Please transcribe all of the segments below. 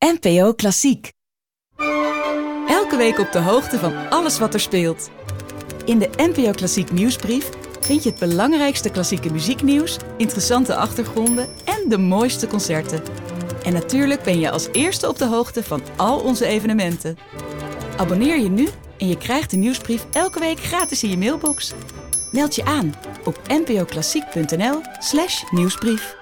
NPO Klassiek. Elke week op de hoogte van alles wat er speelt. In de NPO Klassiek nieuwsbrief vind je het belangrijkste klassieke muzieknieuws, interessante achtergronden en de mooiste concerten. En natuurlijk ben je als eerste op de hoogte van al onze evenementen. Abonneer je nu en je krijgt de nieuwsbrief elke week gratis in je mailbox. Meld je aan op npoklassiek.nl/nieuwsbrief.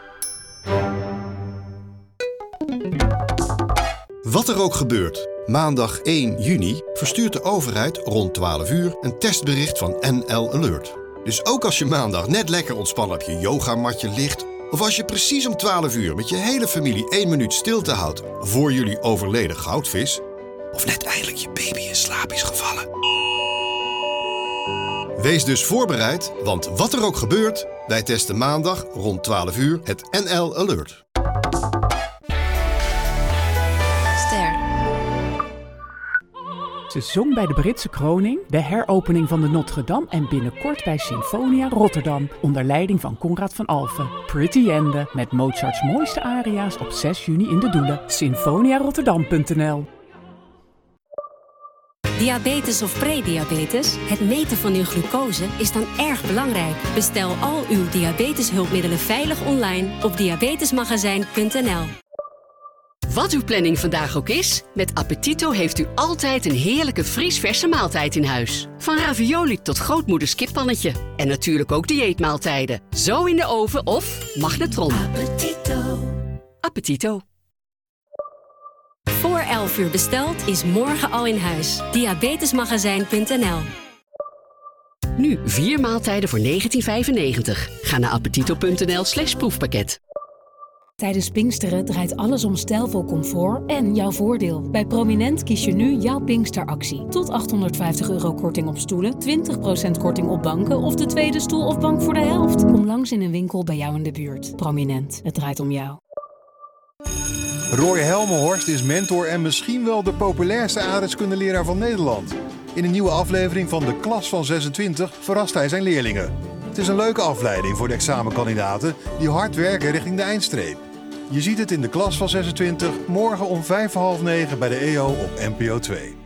Wat er ook gebeurt, maandag 1 juni verstuurt de overheid rond 12 uur een testbericht van NL Alert. Dus ook als je maandag net lekker ontspannen op je yogamatje ligt, of als je precies om 12 uur met je hele familie 1 minuut stilte houdt voor jullie overleden goudvis, of net eindelijk je baby in slaap is gevallen. Wees dus voorbereid, want wat er ook gebeurt, wij testen maandag rond 12 uur het NL Alert. Ze zong bij de Britse kroning, de heropening van de Notre-Dame en binnenkort bij Sinfonia Rotterdam onder leiding van Conrad van Alphen. Pretty Ende met Mozarts mooiste aria's op 6 juni in de Doelen. Sinfoniarotterdam.nl. Diabetes of prediabetes? Het meten van uw glucose is dan erg belangrijk. Bestel al uw diabeteshulpmiddelen veilig online op diabetesmagazijn.nl. Wat uw planning vandaag ook is, met Appetito heeft u altijd een heerlijke vriesverse maaltijd in huis. Van ravioli tot grootmoeders kippannetje. En natuurlijk ook dieetmaaltijden. Zo in de oven of magnetron. Appetito. Appetito. Voor 11 uur besteld is morgen al in huis. Diabetesmagazijn.nl. Nu 4 maaltijden voor €19,95. Ga naar appetito.nl/proefpakket. Tijdens Pinksteren draait alles om stijlvol comfort en jouw voordeel. Bij Prominent kies je nu jouw Pinksteractie. Tot €850 korting op stoelen, 20% korting op banken of de tweede stoel of bank voor de helft. Kom langs in een winkel bij jou in de buurt. Prominent, het draait om jou. Roy Helmenhorst is mentor en misschien wel de populairste aardrijkskundeleraar van Nederland. In een nieuwe aflevering van De Klas van 26 verrast hij zijn leerlingen. Het is een leuke afleiding voor de examenkandidaten die hard werken richting de eindstreep. Je ziet het in De Klas van 26 morgen om 8:55 bij de EO op NPO 2.